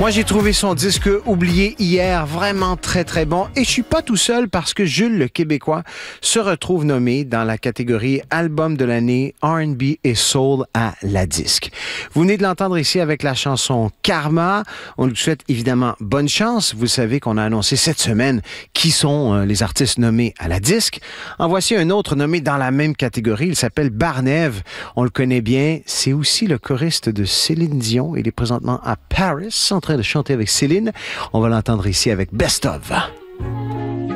Moi, j'ai trouvé son disque oublié hier vraiment très, très bon. Et je suis pas tout seul parce que Jules, le Québécois, se retrouve nommé dans la catégorie Album de l'année R&B et Soul à la disque. Vous venez de l'entendre ici avec la chanson Karma. On lui souhaite évidemment bonne chance. Vous savez qu'on a annoncé cette semaine qui sont les artistes nommés à la disque. En voici un autre nommé dans la même catégorie. Il s'appelle Barnev. On le connaît bien. C'est aussi le choriste de Céline Dion. Il est présentement à Paris en train de chanter avec Céline. On va l'entendre ici avec Best of.